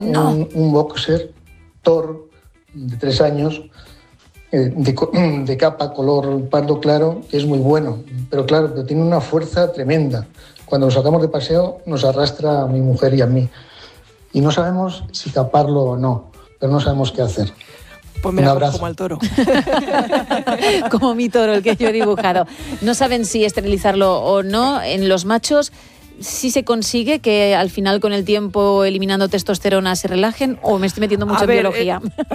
un boxer Thor de 3 años, de capa color pardo claro, que es muy bueno, pero tiene una fuerza tremenda. Cuando lo sacamos de paseo nos arrastra a mi mujer y a mí. Y no sabemos si caparlo o no, pero no sabemos qué hacer. Pues mira, como al toro. Como mi toro, el que yo he dibujado. No saben si esterilizarlo o no. En los machos sí se consigue que al final con el tiempo eliminando testosterona se relajen, o me estoy metiendo mucho en biología.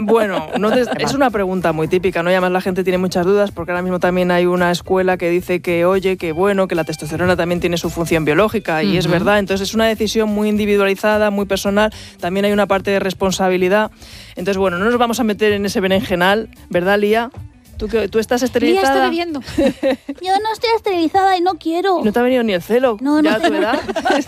Es una pregunta muy típica, ¿no? Y además la gente tiene muchas dudas porque ahora mismo también hay una escuela que dice que que la testosterona también tiene su función biológica y es verdad. Entonces es una decisión muy individualizada, muy personal. También hay una parte de responsabilidad. Entonces, no nos vamos a meter en ese berenjenal, ¿verdad, Lía? ¿Tú estás esterilizada? Lía está bebiendo. Yo no estoy esterilizada y no quiero. ¿No te ha venido ni el celo? No. ¿Ya a tu edad?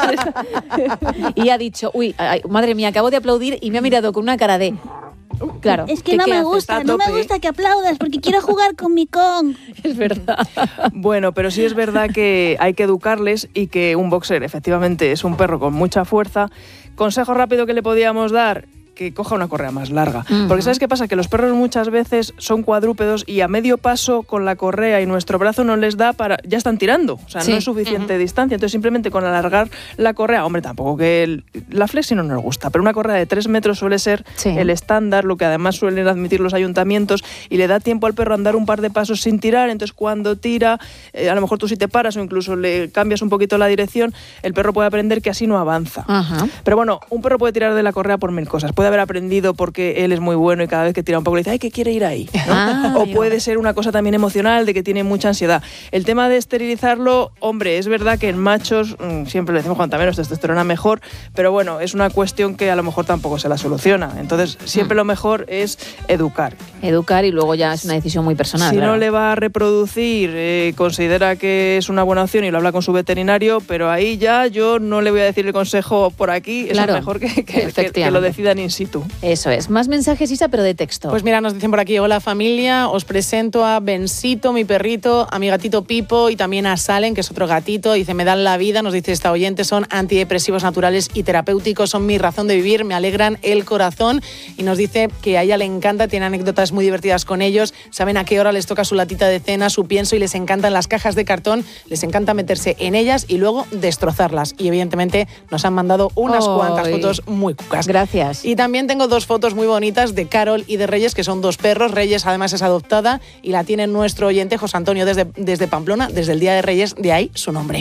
Y ha dicho, madre mía, acabo de aplaudir y me ha mirado con una cara de... Claro. Es que no me gusta que aplaudas porque quiero jugar con mi Kong. Es verdad. Bueno, pero sí es verdad que hay que educarles y que un boxer efectivamente es un perro con mucha fuerza. Consejo rápido que le podíamos dar: que coja una correa más larga. Porque ¿sabes qué pasa? Que los perros muchas veces son cuadrúpedos y a medio paso con la correa y nuestro brazo no les da ya están tirando. O sea, no es suficiente distancia. Entonces simplemente con alargar la correa, tampoco que la flexi no nos gusta, pero una correa de 3 metros suele ser el estándar, lo que además suelen admitir los ayuntamientos, y le da tiempo al perro a andar un par de pasos sin tirar. Entonces cuando tira, a lo mejor tú si te paras o incluso le cambias un poquito la dirección, el perro puede aprender que así no avanza. Pero un perro puede tirar de la correa por 1000 cosas. Puede haber aprendido porque él es muy bueno y cada vez que tira un poco le dice, que quiere ir ahí, ¿no? O puede ser una cosa también emocional, de que tiene mucha ansiedad. El tema de esterilizarlo, es verdad que en machos, siempre le decimos cuanto menos testosterona mejor, pero es una cuestión que a lo mejor tampoco se la soluciona. Entonces siempre lo mejor es educar. Educar, y luego ya es una decisión muy personal. Si no le va a reproducir, considera que es una buena opción y lo habla con su veterinario, pero ahí ya yo no le voy a decir el consejo por aquí, es mejor que lo decidan in situ. Eso es. Más mensajes, Isa, pero de texto. Pues mira, nos dicen por aquí: hola familia, os presento a Bensito, mi perrito, a mi gatito Pipo y también a Salen, que es otro gatito. Dice, me dan la vida, nos dice esta oyente, son antidepresivos naturales y terapéuticos, son mi razón de vivir, me alegran el corazón. Y nos dice que a ella le encanta, tiene anécdotas muy divertidas con ellos, saben a qué hora les toca su latita de cena, su pienso, y les encantan las cajas de cartón, les encanta meterse en ellas y luego destrozarlas. Y evidentemente nos han mandado unas cuantas fotos muy cucas. Gracias. Y también tengo 2 fotos muy bonitas de Carol y de Reyes, que son 2 perros. Reyes además es adoptada y la tiene nuestro oyente José Antonio desde Pamplona, desde el Día de Reyes, de ahí su nombre.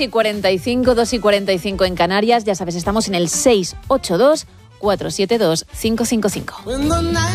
3:45, 2:45 en Canarias. Ya sabes, estamos en el 682 472 555.